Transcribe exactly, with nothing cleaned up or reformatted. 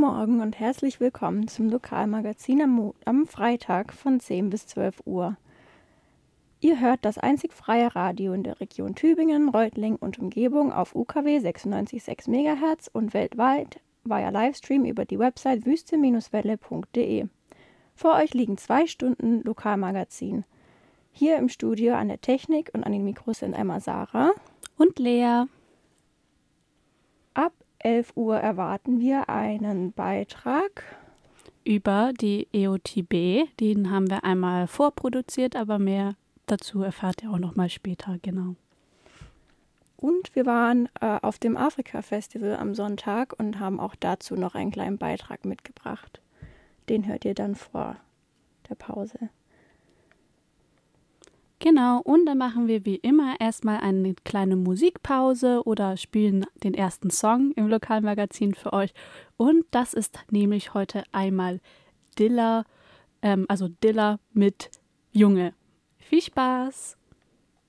Morgen und herzlich willkommen zum Lokalmagazin am, Mo- am Freitag von zehn bis zwölf Uhr. Ihr hört das einzig freie Radio in der Region Tübingen, Reutlingen und Umgebung auf U K W sechsundneunzig Komma sechs Megahertz und weltweit via Livestream über die Website wüste Welle punkt de. Vor euch liegen zwei Stunden Lokalmagazin. Hier im Studio an der Technik und an den Mikros sind einmal Sarah und Lea. Ab elf Uhr erwarten wir einen Beitrag über die E O T B. Den haben wir einmal vorproduziert, aber mehr dazu erfahrt ihr auch noch mal später, genau. Und wir waren äh, auf dem Afrika-Festival am Sonntag und haben auch dazu noch einen kleinen Beitrag mitgebracht. Den hört ihr dann vor der Pause. Genau, und dann machen wir wie immer erstmal eine kleine Musikpause oder spielen den ersten Song im Lokalmagazin für euch. Und das ist nämlich heute einmal Dilla, ähm, also Dilla mit Junge. Viel Spaß!